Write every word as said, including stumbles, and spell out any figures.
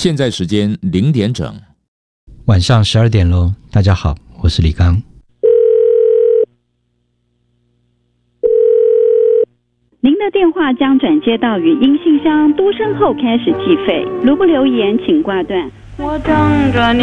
现在时间零点整， 晚上十二点喽。大家好，我是李刚。 您的电话将转接到语音信箱，嘟声后开始计费。如不留言，请挂断。我等着你。